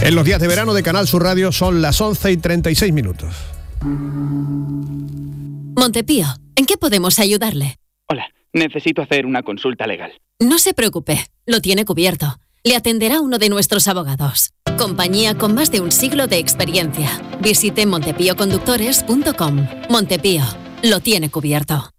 En los días de verano de Canal Sur Radio son las 11:36. Montepío, ¿en qué podemos ayudarle? Hola, necesito hacer una consulta legal. No se preocupe, lo tiene cubierto. Le atenderá uno de nuestros abogados. Compañía con más de un siglo de experiencia. Visite montepíoconductores.com. Montepío, lo tiene cubierto.